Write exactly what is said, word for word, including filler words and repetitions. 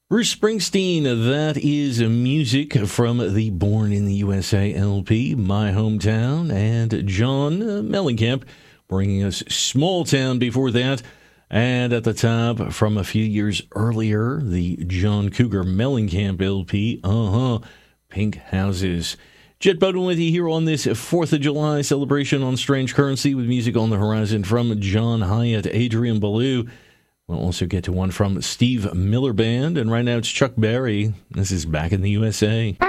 Bruce Springsteen, that is music from the Born in the U S A L P, My Hometown, and John Mellencamp bringing us Small Town before that. And at the top, from a few years earlier, the John Cougar Mellencamp L P, uh-huh, Pink Houses. Jet Bowden with you here on this fourth of July celebration on Strange Currency with music on the horizon from John Hyatt, Adrian Belew. We'll also get to one from Steve Miller Band, and right now it's Chuck Berry. This is Back in the U S A.